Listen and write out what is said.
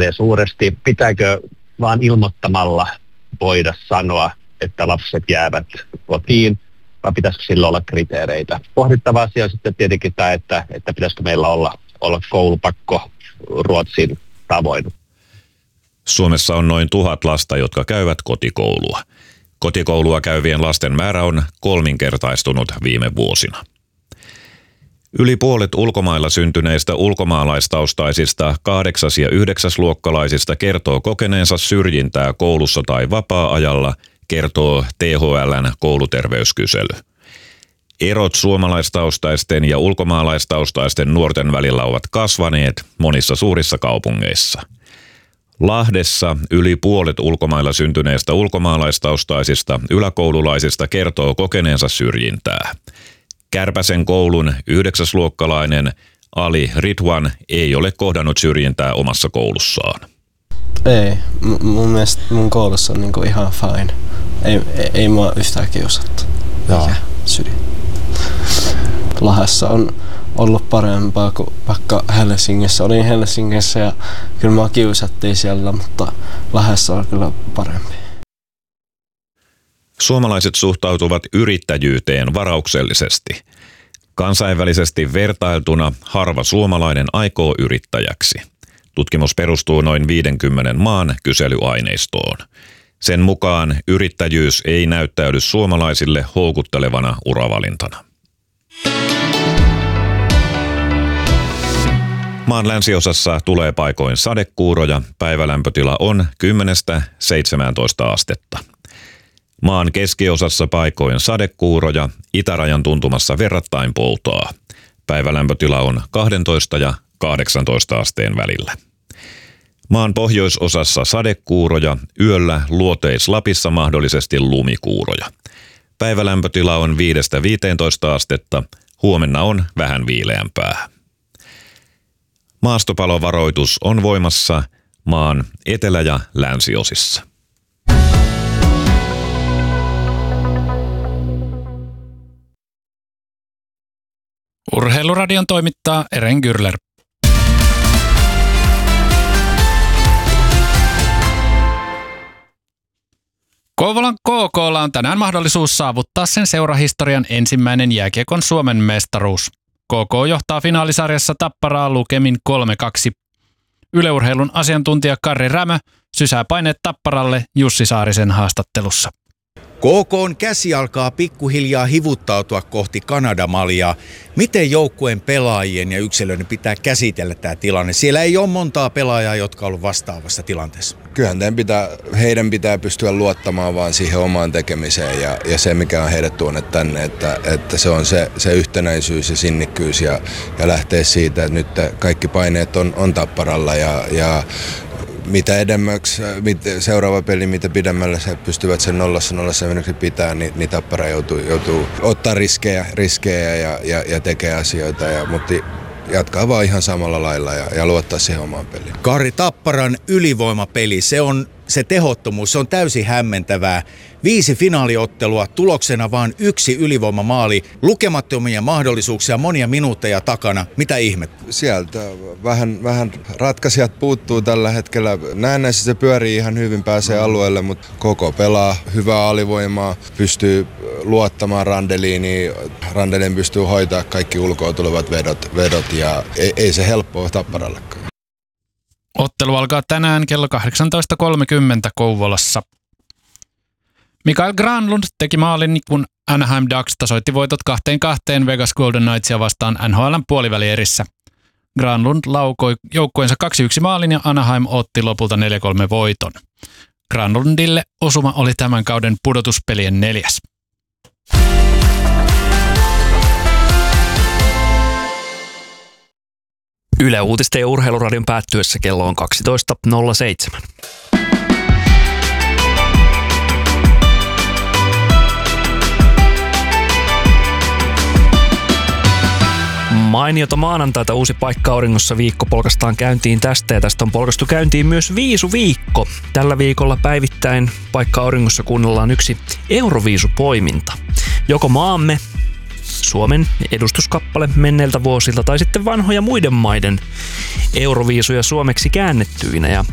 vaihtelee suuresti. Pitääkö vaan ilmoittamalla voida sanoa, että lapset jäävät kotiin, vai pitäisikö sillä olla kriteereitä? Pohdittava asia on sitten tietenkin tämä, että pitäisikö meillä olla koulupakko Ruotsin tavoin. Suomessa on noin 1000 lasta, jotka käyvät kotikoulua. Kotikoulua käyvien lasten määrä on kolminkertaistunut viime vuosina. Yli puolet ulkomailla syntyneistä ulkomaalaistaustaisista 8- ja 9-luokkalaisista kertoo kokeneensa syrjintää koulussa tai vapaa-ajalla, kertoo THL:n kouluterveyskysely. Erot suomalaistaustaisten ja ulkomaalaistaustaisten nuorten välillä ovat kasvaneet monissa suurissa kaupungeissa. Lahdessa yli puolet ulkomailla syntyneistä ulkomaalaistaustaisista yläkoululaisista kertoo kokeneensa syrjintää. Kärpäsen koulun 9-luokkalainen Ali Ridwan ei ole kohdannut syrjintää omassa koulussaan. Ei, mun mielestä mun koulussa on niinku ihan fine. Ei mua yhtään kiusattu. Eikä syrjintää. Lahdessa on ollut parempaa kuin vaikka Helsingissä. Olin Helsingissä ja kyllä mua kiusattiin siellä, mutta Lahdessa on kyllä parempi. Suomalaiset suhtautuvat yrittäjyyteen varauksellisesti. Kansainvälisesti vertailtuna harva suomalainen aikoo yrittäjäksi. Tutkimus perustuu noin 50 maan kyselyaineistoon. Sen mukaan yrittäjyys ei näyttäydy suomalaisille houkuttelevana uravalintana. Maan länsiosassa tulee paikoin sadekuuroja. Päivälämpötila on 10–17 astetta. Maan keskiosassa paikoin sadekuuroja, itärajan tuntumassa verrattain poutaa. Päivälämpötila on 12 ja 18 asteen välillä. Maan pohjoisosassa sadekuuroja, yöllä Luoteis-Lapissa mahdollisesti lumikuuroja. Päivälämpötila on 5–15 astetta, huomenna on vähän viileämpää. Maastopalovaroitus on voimassa maan etelä- ja länsiosissa. Urheiluradion toimittaa Eren Gürler. Kouvolan KK:lla on tänään mahdollisuus saavuttaa sen seurahistorian ensimmäinen jääkiekon Suomen mestaruus. KK johtaa finaalisarjassa Tapparaa lukemin 3-2. Yle Urheilun asiantuntija Karri Rämö sysää paineet Tapparalle Jussi Saarisen haastattelussa. KK:n käsi alkaa pikkuhiljaa hivuttautua kohti Kanada-maljaa. Miten joukkueen pelaajien ja yksilöiden pitää käsitellä tämä tilanne? Siellä ei ole montaa pelaajaa, jotka on ollut vastaavassa tilanteessa. Kyllähän heidän pitää pystyä luottamaan vaan siihen omaan tekemiseen ja se, mikä on heidät tuonut tänne, että se on se yhtenäisyys ja sinnikkyys ja lähtee siitä, että nyt kaikki paineet on Tapparalla ja mitä edemmäksi seuraava peli, mitä pidemmälle se pystyvät sen 0-0 pitää, niin Tappara joutuu ottaa riskejä ja tekee asioita, mutta jatkaa vaan ihan samalla lailla ja luottaa siihen omaan peliin. Kari, Tapparan ylivoimapeli, se tehottomuus, se on täysin hämmentävää. 5 finaaliottelua, tuloksena vain 1 ylivoimamaali, lukemattomia mahdollisuuksia, monia minuutteja takana. Mitä ihmettä? Sieltä vähän ratkaisijat puuttuu tällä hetkellä. Näennäisesti se pyörii ihan hyvin, pääsee alueelle, mutta koko pelaa hyvää alivoimaa, pystyy luottamaan Randeliin, Randelin pystyy hoitaa kaikki ulkoa tulevat vedot ja ei se helppoa Tapparallekaan. Ottelu alkaa tänään kello 18.30 Kouvolassa. Mikael Granlund teki maalin, kun Anaheim Ducks tasoitti voitot 2-2 Vegas Golden Knightsia vastaan NHL:n puolivälierissä. Granlund laukoi joukkueensa 2-1 maalin ja Anaheim otti lopulta 4-3 voiton. Granlundille osuma oli tämän kauden pudotuspelien 4. Yle Uutisten ja Urheiluradion päättyessä kello on 12.07. Mainiota maanantaita uusi paikka auringossa viikko polkastaan käyntiin tästä ja tästä on polkastu käyntiin myös viisuviikko. Tällä viikolla päivittäin paikka auringossa kuunnellaan yksi Euroviisupoiminta. Joko maamme, Suomen edustuskappale menneiltä vuosilta tai sitten vanhoja muiden maiden Euroviisuja suomeksi käännettyinä. Ja